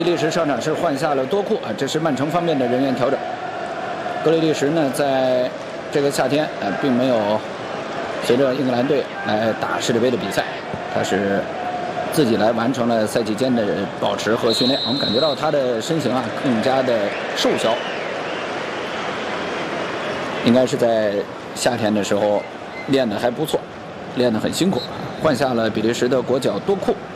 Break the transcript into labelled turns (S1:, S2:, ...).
S1: 比利时上场是换下了多库啊，这是曼城方面的人员调整。格雷利什呢，在这个夏天并没有随着英格兰队来打世界杯的比赛，他是自己来完成了赛季间的保持和训练。我们感觉到他的身形啊更加的瘦小，应该是在夏天的时候练得还不错，练得很辛苦。换下了比利时的国脚多库。